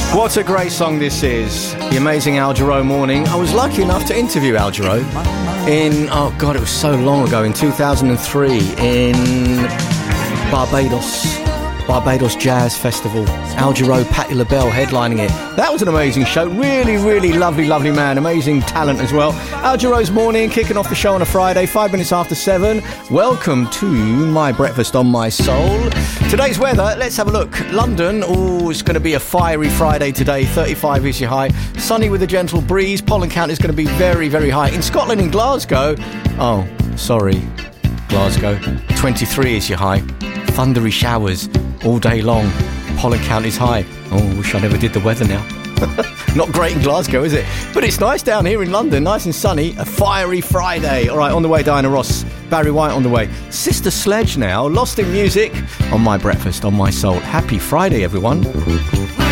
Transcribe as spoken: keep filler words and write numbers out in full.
What a great song this is. The amazing Al Jarreau Morning. I was lucky enough to interview Al Jarreau in, oh God, it was so long ago, in two thousand three in Barbados. Barbados Jazz Festival. Al Jarreau, Patti LaBelle headlining it. That was an amazing show. Really, really lovely, lovely man. Amazing talent as well. Al Jarreau's Morning, kicking off the show on a Friday, five minutes after seven. Welcome to My Breakfast on My Soul. Today's weather, let's have a look. London, oh, it's going to be a fiery Friday today. thirty-five is your high. Sunny with a gentle breeze. Pollen count is going to be very, very high. In Scotland, in Glasgow, oh, sorry, Glasgow, twenty-three is your high. Thundery showers all day long. Pollen count is high. Oh, wish I never did the weather now. Not great in Glasgow, is it? But it's nice down here in London, nice and sunny. A fiery Friday. All right, on the way, Diana Ross. Barry White on the way. Sister Sledge now, Lost in Music on My Breakfast on My Soul. Happy Friday, everyone.